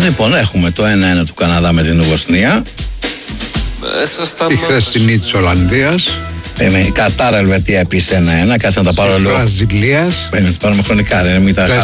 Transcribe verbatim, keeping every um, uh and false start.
Λοιπόν, έχουμε το ένα ένα του Καναδά με την Βοσνία. Η χθεσινή της Ολλανδίας. Είναι η Κατάρα Ελβετία επίσης ένα ένα. Κάτσε να τα πάρω λίγο. Βραζιλίας. Πρέπει να τα πάρουμε χρονικά, ρε, μην τα χάσουμε.